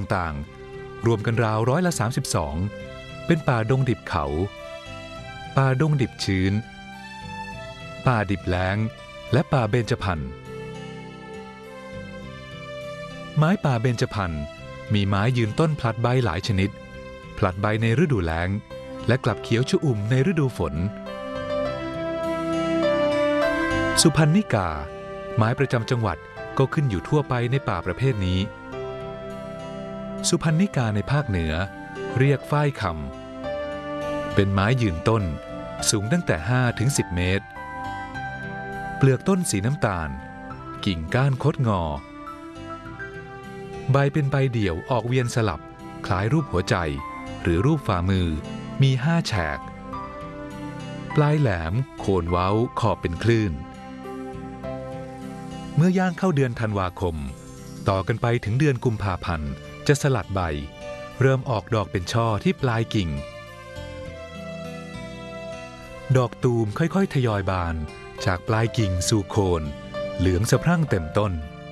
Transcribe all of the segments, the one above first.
ต่างๆรวมกันราว32%เป็นป่าดงดิบเขาป่าดงดิบชื้นป่าดิบแล้งและป่าเบญจพรรณไม้ป่าเบญจพรรณมีไม้ยืนต้นพลัดใบหลายชนิดผลัดใบในฤดูแล้งและกลับเขียวชอุ่มในฤดูฝนสุพรรณิกาไม้ประจำจังหวัดก็ขึ้นอยู่ทั่วไปในป่าประเภทนี้สุพรรณิกาในภาคเหนือเรียกฝ้ายคำเป็นไม้ยืนต้นสูงตั้งแต่5 ถึง 10 เมตรเปลือกต้นสีน้ำตาลกิ่งก้านคดงอใบเป็นใบเดี่ยวออกเวียนสลับคล้ายรูปหัวใจหรือรูปฝ่ามือมี5 แฉกปลายแหลมโคนเว้าขอบเป็นคลื่นเมื่อย่างเข้าเดือนธันวาคมต่อกันไปถึงเดือนกุมภาพันธ์จะสลัดใบเริ่มออกดอกเป็นช่อที่ปลายกิ่งดอกตูมค่อยๆทยอยบานจากปลายกิ่งสู่โคนเหลืองสะพรั่งเต็มต้น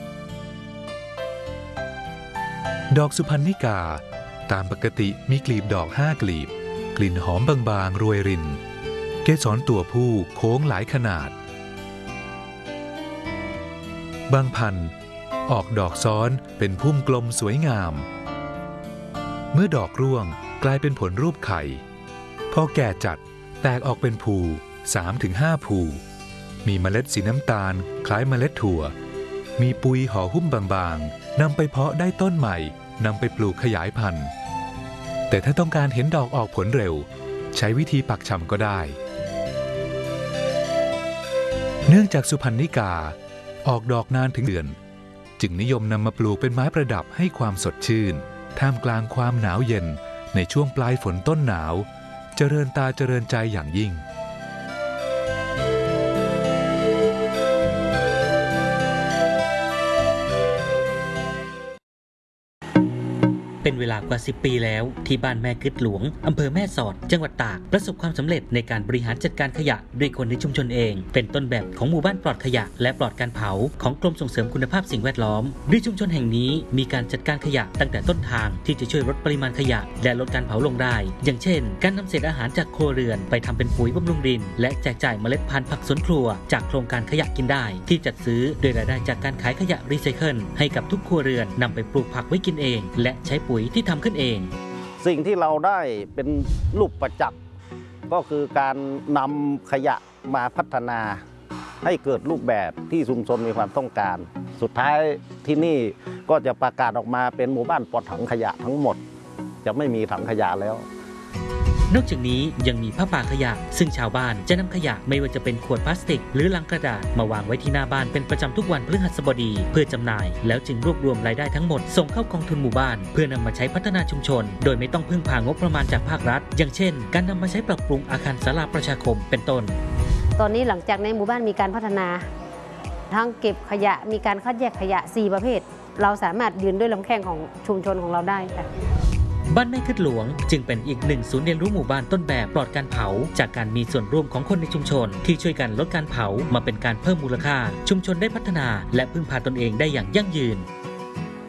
ดอกสุพรรณิกาตามปกติมีกลีบดอก5 กลีบกลิ่นหอมบางๆรวยรินเกสรตัวผู้โค้งหลายขนาดบางพันธุ์ออกดอกซ้อนเป็นพุ่มกลมสวยงามเมื่อดอกร่วงกลายเป็นผลรูปไข่พอแก่จัดแตกออกเป็นภู3-5 ภูมีเมล็ดสีน้ำตาลคล้ายเมล็ดถั่วมีปุยห่อหุ้มบางๆนำไปเพาะได้ต้นใหม่นำไปปลูกขยายพันธุ์แต่ถ้าต้องการเห็นดอกออกผลเร็วใช้วิธีปักชำก็ได้เนื่องจากสุพรรณิกาออกดอกนานถึงเดือนจึงนิยมนำมาปลูกเป็นไม้ประดับให้ความสดชื่นท่ามกลางความหนาวเย็นในช่วงปลายฝนต้นหนาวเจริญตาเจริญใจอย่างยิ่งเป็นเวลากว่า10 ปีแล้วที่บ้านแม่กึดหลวงอำเภอแม่สอดจังหวัดตากประสบความสำเร็จในการบริหารจัดการขยะด้วยคนในชุมชนเองเป็นต้นแบบของหมู่บ้านปลอดขยะและปลอดการเผาของกรมส่งเสริมคุณภาพสิ่งแวดล้อมโดยชุมชนแห่งนี้มีการจัดการขยะตั้งแต่ต้นทางที่จะช่วยลดปริมาณขยะและลดการเผาลงได้อย่างเช่นการนำเศษอาหารจากครัวเรือนไปทำเป็นปุ๋ยบำรุงดินและแจกจ่ายเมล็ดพันธุ์ผักสวนครัวจากโครงการขยะกินได้ที่จัดซื้อโดยรายได้จากการขายขยะรีไซเคิลให้กับทุกครัวเรือนนำไปปลูกผักไว้กินเองและใช้ปุ๋ยที่ทำขึ้นเองสิ่งที่เราได้เป็นรูปประจักษ์ก็คือการนำขยะมาพัฒนาให้เกิดรูปแบบที่ชุมชนมีความต้องการสุดท้ายที่นี่ก็จะประกาศออกมาเป็นหมู่บ้านปลอดถังขยะทั้งหมดจะไม่มีถังขยะแล้วนอกจากนี้ยังมีผ้าป่าขยะซึ่งชาวบ้านจะนำขยะไม่ว่าจะเป็นขวดพลาสติกหรือลังกระดาษมาวางไว้ที่หน้าบ้านเป็นประจำทุกวันพฤหัสบดีเพื่อจำหน่ายแล้วจึงรวบรวมรายได้ทั้งหมดส่งเข้ากองทุนหมู่บ้านเพื่อนำมาใช้พัฒนาชุมชนโดยไม่ต้องพึ่งพางบประมาณจากภาครัฐอย่างเช่นการนำมาใช้ปรับปรุงอาคารศาลาประชาคมเป็นต้นตอนนี้หลังจากในหมู่บ้านมีการพัฒนาทั้งเก็บขยะมีการคัดแยกขยะ4 ประเภทเราสามารถยืนด้วยลำแข้งของชุมชนของเราได้ค่ะบ้านแม่กึดหลวงจึงเป็นอีกหนึ่งศูนย์เรียนรู้หมู่บ้านต้นแบบปลอดการเผาจากการมีส่วนร่วมของคนในชุมชนที่ช่วยกันลดการเผามาเป็นการเพิ่มมูลค่าชุมชนได้พัฒนาและพึ่งพาตนเองได้อย่างยั่งยืน